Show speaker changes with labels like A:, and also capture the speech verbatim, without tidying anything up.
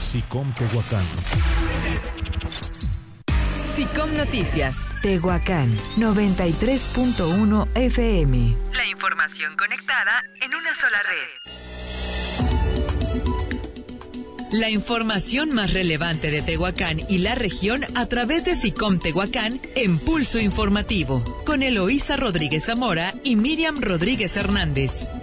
A: SICOM Tehuacán.
B: SICOM Noticias, Tehuacán, noventa y tres punto uno F M. La información conectada en una sola red. La información más relevante de Tehuacán y la región a través de SICOM Tehuacán en Pulso Informativo, con Eloísa Rodríguez Zamora y Miriam Rodríguez Hernández.